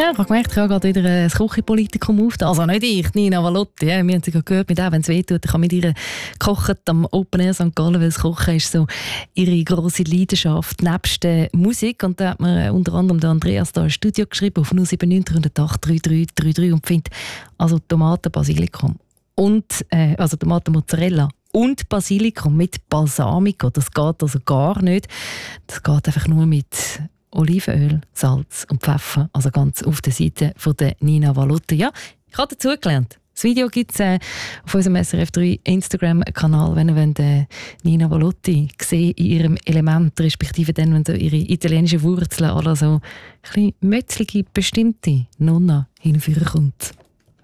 Ja, ich habe gemerkt, ich habe gerade wieder ein Küchenpolitikum auf. Also nicht ich, Nina Valotti. Ja. Wir haben sie gehört, mit wenn es weh tut, ich habe mit ihr gekocht am Open Air St. Gallen, weil das Kochen ist so ihre grosse Leidenschaft nebst der Musik. Und da hat mir unter anderem der Andreas da ein Studio geschrieben auf 079 108 3333 und findet also Tomaten, Basilikum und also Tomaten Mozzarella und Basilikum mit Balsamico. Das geht also gar nicht. Das geht einfach nur mit Olivenöl, Salz und Pfeffer, also ganz auf der Seite von der Nina Valotti. Ja, ich habe dazu gelernt. Das Video gibt es auf unserem SRF3 Instagram-Kanal, wenn ihr Nina Valotti sehen in ihrem Element, respektive dann, wenn so ihre italienischen Wurzeln, also ein bisschen mötzlige, bestimmte Nonna hinführen kommt.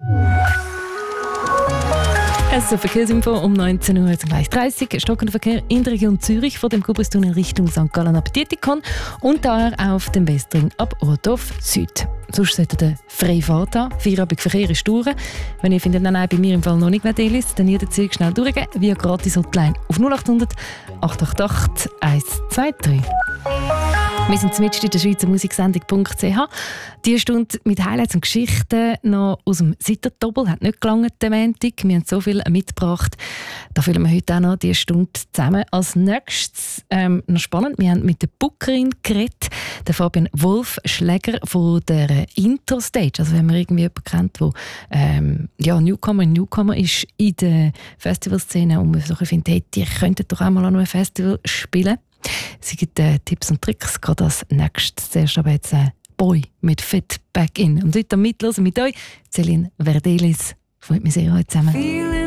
Es ist Verkehrsinfo um 19:30 Uhr. Stockender Verkehr in der Region Zürich von dem Kubristunnel Richtung St. Gallen ab Dietikon und da auf dem Westring ab Orthof Süd. Sonst sollte der Freifahrt haben. Feierabendverkehr ist durch. Wenn ihr findet, nein, bei mir im Fall noch nicht mehr ist, dann jederzeit schnell durchgehen via Gratis-Hotline auf 0800 888 123. Wir sind mitten in der Schweizer Musiksendung.ch. Diese Stunde mit Highlights und Geschichten noch aus dem Sitterdoppel. Hat nicht gelangt, der Montag. Wir haben so viel mitgebracht. Da füllen wir heute auch noch diese Stunde zusammen. Als nächstes noch spannend, wir haben mit der Bookerin geredet, der Fabian Wolf-Schläger von der Interstage. Also wenn man irgendwie jemanden kennt, der Newcomer ist in der Festivalszene und man so findet, hey, die könnten doch auch mal an einem Festival spielen. Sie gibt Tipps und Tricks, gerade als nächstes. Zuerst aber jetzt Boy mit Fit Back In. Und heute am Mitlosen mit euch, Celine Verdelis. Freut mich sehr heute zusammen.